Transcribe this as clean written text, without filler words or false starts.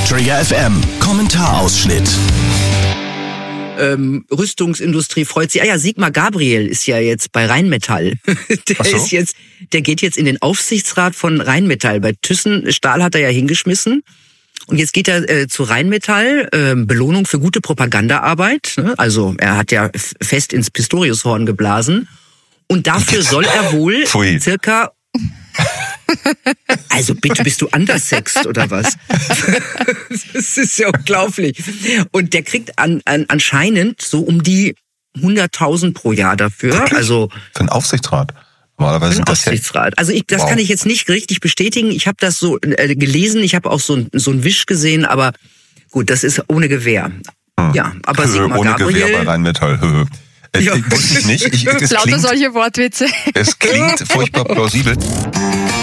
Trigger FM, Kommentarausschnitt. Rüstungsindustrie freut sich. Sigmar Gabriel ist ja jetzt bei Rheinmetall. Der geht jetzt in den Aufsichtsrat von Rheinmetall. Bei Thyssen-Stahl hat er ja hingeschmissen. Und jetzt geht er zu Rheinmetall, Belohnung für gute Propagandaarbeit. Ne? Also er hat ja fest ins Pistoriushorn geblasen. Und dafür soll er wohl circa... Also bitte, bist du undersexed oder was? Das ist ja unglaublich. Und der kriegt anscheinend so um die 100.000 pro Jahr dafür. Wirklich? Also für einen Aufsichtsrat. Normalerweise sind das Aufsichtsrat. Also das kann ich jetzt nicht richtig bestätigen. Ich habe das so gelesen, ich habe auch so ein Wisch gesehen, aber gut, das ist ohne Gewehr. Ja, aber Sigmar ohne Gabriel, Gewehr bei Rheinmetall. Wusste ich nicht. Lauter solche Wortwitze. Es klingt furchtbar plausibel.